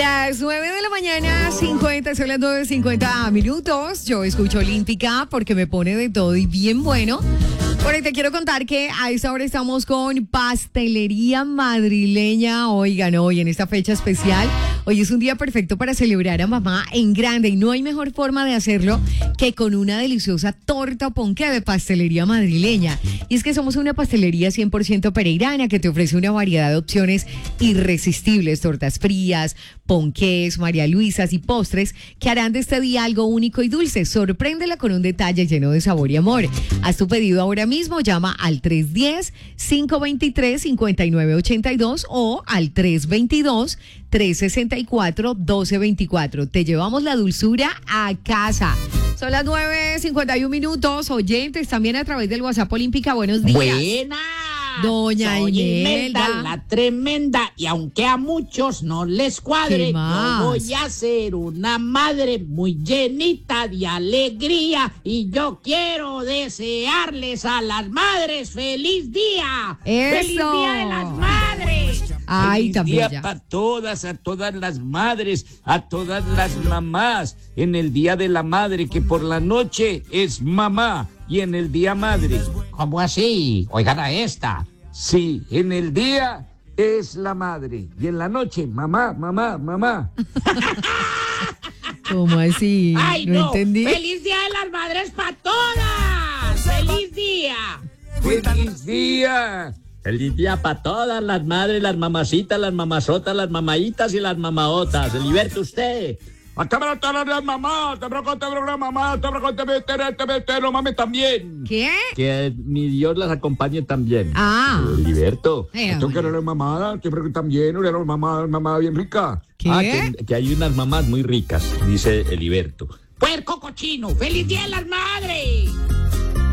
Las 9 de la mañana, 50, son las 9:50 Yo escucho Olímpica porque me pone de todo y bien bueno. Por ahí te quiero contar que a esta hora estamos con Pastelería Madrileña. Oigan, hoy en esta fecha especial, hoy es un día perfecto para celebrar a mamá en grande y no hay mejor forma de hacerlo que con una deliciosa torta o ponqué de Pastelería Madrileña. Y es que somos una pastelería 100% pereirana que te ofrece una variedad de opciones irresistibles, tortas frías, ponqués, María Luisas y postres que harán de este día algo único y dulce. Sorpréndela con un detalle lleno de sabor y amor. Haz tu pedido ahora mismo, llama al 310-523-5982 o al 322-364-1224. Te llevamos la dulzura a casa. Son las 9:51. Oyentes, también a través del WhatsApp Olímpica. Buenos días. Buena. Doña Soy Imelda, la tremenda, y aunque a muchos no les cuadre, yo voy a ser una madre muy llenita de alegría y yo quiero desearles a las madres feliz día. ¡Eso! ¡Feliz día de las madres! Ay, Feliz también día ya. a todas las madres, a todas las mamás, en el Día de la Madre, que por la noche es mamá, y en el Día Madre. ¿Cómo así? Oigan a esta. Sí, en el día es la madre, y en la noche, mamá, mamá, mamá. ¿Cómo así? ¡Ay, no no! entendí. ¡Feliz día de las madres para todas! ¡Feliz día! ¡Feliz día! Feliz día para todas las madres, las mamacitas, las mamazotas, las mamayitas y las mamaotas. Liberte usted. Te las mamás, te mami también. ¿Qué? Que mi Dios las acompañe también. Ah. Liberto. Esto que eres mamá, siempre también, eres mamá bien rica. ¿Qué? Que hay unas mamás muy ricas, dice Eliberto. ¡Puerco cochino! ¡Feliz día de las madres!